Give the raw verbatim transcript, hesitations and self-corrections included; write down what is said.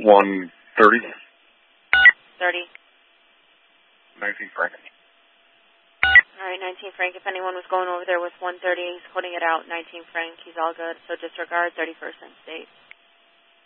one thirty. thirty. nineteen franc. All right, nineteen franc. If anyone was going over there with one thirty, he's putting it out, nineteen franc. He's all good. So disregard, thirty-first and state.